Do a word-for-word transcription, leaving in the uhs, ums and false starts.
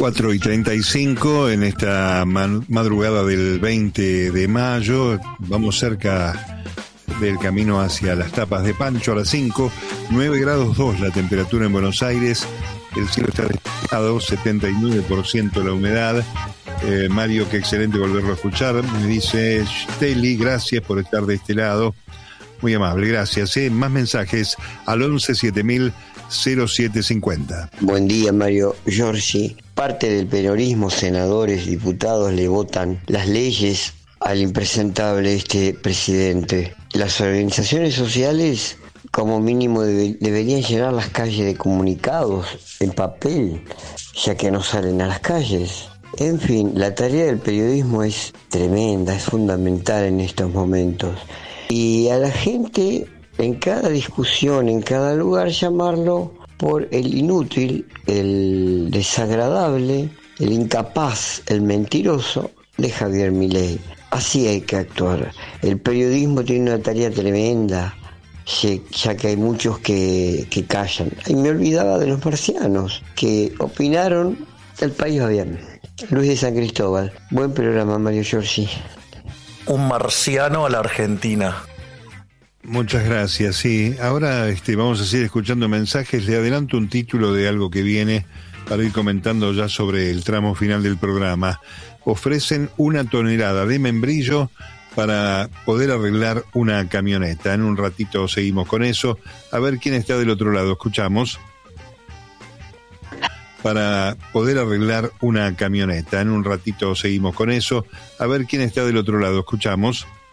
cuatro y treinta y cinco en esta madrugada del veinte de mayo. Vamos cerca del camino hacia las Tapas de Pancho a las cinco. nueve grados dos la temperatura en Buenos Aires. El cielo está despejado, setenta y nueve por ciento la humedad. Eh, Mario, qué excelente volverlo a escuchar. Me dice Steli, gracias por estar de este lado. Muy amable, gracias. ¿eh? Más mensajes al once siete mil cero siete cincuenta. Buen día, Mario Giorgi. Parte del peronismo, senadores, diputados, le votan las leyes al impresentable este presidente. Las organizaciones sociales, como mínimo, debe, deberían llenar las calles de comunicados en papel, ya que no salen a las calles. En fin, la tarea del periodismo es tremenda, es fundamental en estos momentos. Y a la gente, en cada discusión, en cada lugar, llamarlo por el inútil, el desagradable, el incapaz, el mentiroso de Javier Milei. Así hay que actuar. El periodismo tiene una tarea tremenda, ya que hay muchos que, que callan. Y me olvidaba de los marcianos, que opinaron, el país va bien. Luis de San Cristóbal. Buen programa, Mario Giorgi. Un marciano a la Argentina. Muchas gracias, sí. Ahora este, vamos a seguir escuchando mensajes. Le adelanto un título de algo que viene para ir comentando ya sobre el tramo final del programa. Ofrecen una tonelada de membrillo para poder arreglar una camioneta. En un ratito seguimos con eso. A ver quién está del otro lado. Escuchamos. Para poder arreglar una camioneta. En un ratito seguimos con eso. A ver quién está del otro lado. Escuchamos.